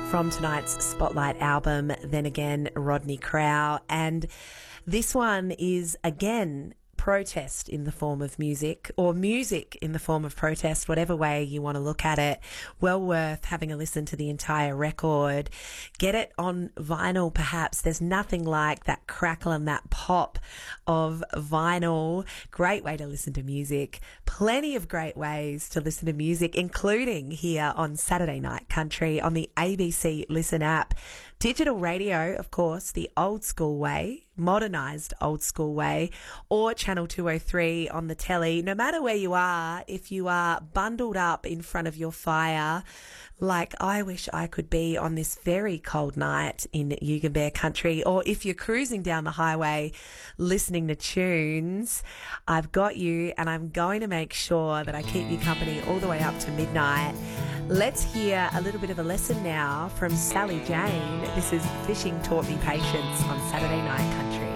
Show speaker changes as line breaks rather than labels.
from tonight's Spotlight album, Then Again, Rodney Crowell. And this one is, again, protest in the form of music, or music in the form of protest, whatever way you want to look at it. Well worth having a listen to the entire record. Get it on vinyl, perhaps. There's nothing like that crackle and that pop of vinyl. Great way to listen to music. Plenty of great ways to listen to music, including here on Saturday Night Country on the ABC Listen app. Digital radio, of course, the old school way, modernised old school way, or Channel 203 on the telly. No matter where you are, if you are bundled up in front of your fire, like I wish I could be on this very cold night in Yugambeh country, or if you're cruising down the highway listening to tunes, I've got you, and I'm going to make sure that I keep you company all the way up to midnight. Let's hear a little bit of a lesson now from Sally Jane. This is Fishing Taught Me Patience on Saturday Night Country.